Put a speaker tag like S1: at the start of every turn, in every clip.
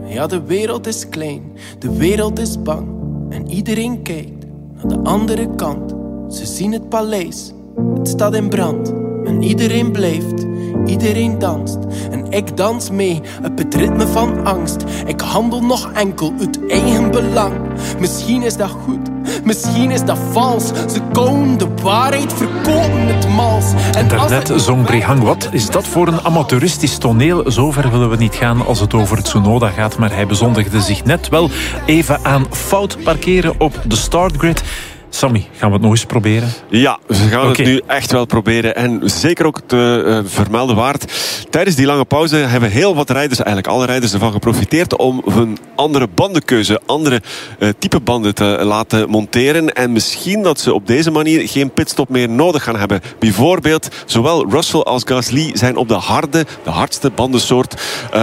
S1: Ja, de wereld is klein, de wereld is bang. En iedereen kijkt naar de andere kant. Ze zien het paleis, het staat in brand. En iedereen blijft, iedereen danst. En ik dans mee op het ritme van angst. Ik handel nog enkel uit eigen belang. Misschien is dat goed, misschien is dat vals. Ze komen de waarheid, verkopen het mals.
S2: En daarnet zong Brihang. Wat is dat voor een amateuristisch toneel? Zover willen we niet gaan als het over het Tsunoda gaat. Maar hij bezondigde zich net wel even aan fout parkeren op de startgrid. Sammy, gaan we het nog eens proberen?
S3: Ja, we gaan het nu echt wel proberen. En zeker ook te vermelden waard. Tijdens die lange pauze hebben heel wat rijders, eigenlijk alle rijders, ervan geprofiteerd om hun andere bandenkeuze, andere type banden te laten monteren. En misschien dat ze op deze manier geen pitstop meer nodig gaan hebben. Bijvoorbeeld, zowel Russell als Gasly zijn op de hardste bandensoort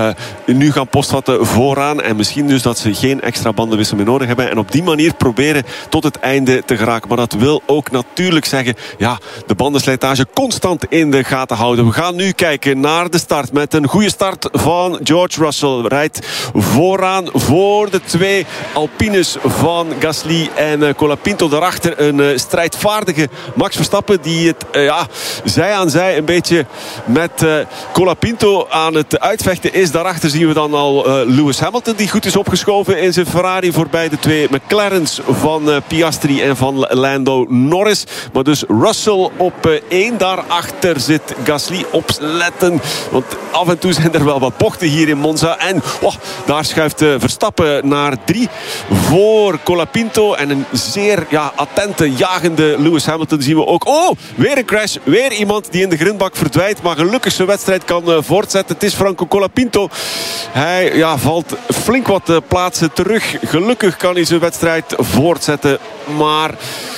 S3: nu gaan postvatten vooraan. En misschien dus dat ze geen extra bandenwissel meer nodig hebben. En op die manier proberen tot het einde te geraken. Maar dat wil ook natuurlijk zeggen, ja, de bandenslijtage constant in de gaten houden. We gaan nu kijken naar de start met een goede start van George Russell. Rijdt vooraan voor de twee Alpines van Gasly en Colapinto. Daarachter een strijdvaardige Max Verstappen die het zij aan zij een beetje met Colapinto aan het uitvechten is. Daarachter zien we dan al Lewis Hamilton die goed is opgeschoven in zijn Ferrari voorbij de twee McLarens van Piastri en van Lando Norris. Maar dus Russell op 1. Daarachter zit Gasly. Opletten, want af en toe zijn er wel wat bochten hier in Monza. En daar schuift Verstappen naar 3 voor Colapinto. En een zeer attente, jagende Lewis Hamilton zien we ook. Weer een crash. Weer iemand die in de grindbak verdwijnt. Maar gelukkig zijn wedstrijd kan voortzetten. Het is Franco Colapinto. Hij valt flink wat plaatsen terug. Gelukkig kan hij zijn wedstrijd voortzetten. Maar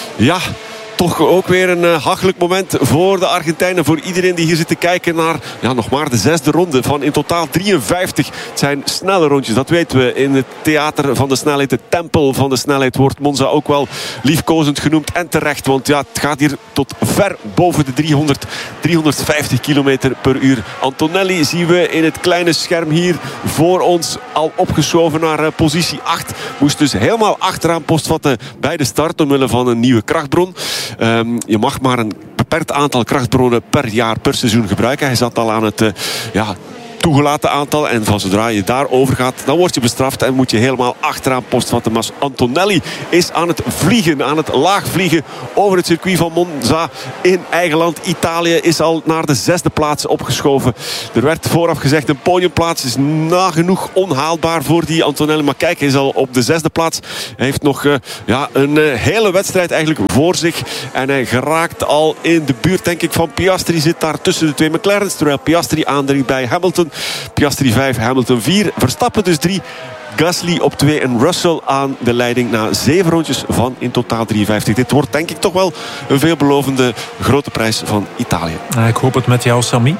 S3: toch ook weer een hachelijk moment voor de Argentijnen. Voor iedereen die hier zit te kijken naar nog maar de 6e ronde van in totaal 53. Het zijn snelle rondjes, dat weten we. In het theater van de snelheid, de tempel van de snelheid, wordt Monza ook wel liefkozend genoemd. En terecht, want het gaat hier tot ver boven de 350 kilometer per uur. Antonelli zien we in het kleine scherm hier voor ons al opgeschoven naar positie 8. Moest dus helemaal achteraan postvatten bij de start omwille van een nieuwe krachtbron. Je mag maar een beperkt aantal krachtbronnen per jaar, per seizoen gebruiken. Hij zat al aan het toegelaten aantal. En van zodra je daarover gaat, dan word je bestraft en moet je helemaal achteraan postvatten. Maar Antonelli is aan het vliegen, aan het laag vliegen over het circuit van Monza in eigen land. Italië is al naar de 6e plaats opgeschoven. Er werd vooraf gezegd, een podiumplaats is nagenoeg onhaalbaar voor die Antonelli. Maar kijk, hij is al op de 6e plaats. Hij heeft nog een hele wedstrijd eigenlijk voor zich. En hij geraakt al in de buurt, denk ik, van Piastri. Zit daar tussen de twee McLarens, terwijl Piastri aandringt bij Hamilton. Piastri 5, Hamilton 4. Verstappen dus 3. Gasly op 2 en Russell aan de leiding na 7 rondjes van in totaal 53. Dit wordt denk ik toch wel een veelbelovende grote prijs van Italië.
S2: Ik hoop het met jou, Sammy.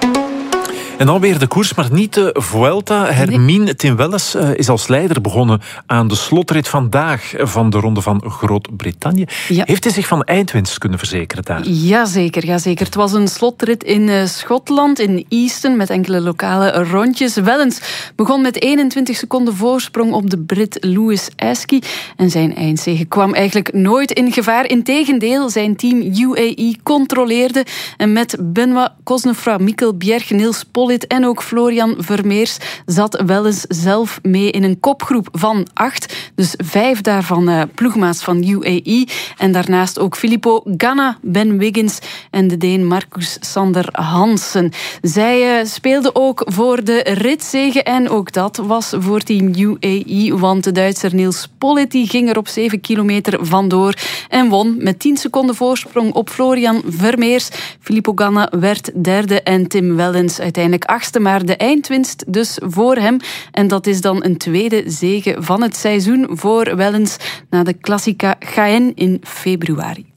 S2: En dan weer de koers, maar niet de Vuelta. Hermine Tim Welles is als leider begonnen aan de slotrit vandaag van de Ronde van Groot-Brittannië. Ja. Heeft hij zich van eindwinst kunnen verzekeren daar?
S4: Jazeker. Het was een slotrit in Schotland, in Easton, met enkele lokale rondjes. Wellens begon met 21 seconden voorsprong op de Brit Lewis Askey. En zijn eindzege kwam eigenlijk nooit in gevaar. Integendeel, zijn team UAE controleerde. En met Benoît Cosnefroid, Mikkel Bjerg, Niels Pollitt en ook Florian Vermeers zat Wellens zelf mee in een kopgroep van 8. Dus 5 daarvan ploegmaats van UAE. En daarnaast ook Filippo Ganna, Ben Wiggins en de Deen Marcus Sander Hansen. Zij speelden ook voor de ritzege en ook dat was voor team UAE, want de Duitser Niels Pollitt die ging er op 7 kilometer vandoor en won met 10 seconden voorsprong op Florian Vermeers. Filippo Ganna werd 3e en Tim Wellens uiteindelijk 8e, maar de eindwinst dus voor hem. En dat is dan een 2e zege van het seizoen voor Wellens na de Classica Jaén in februari.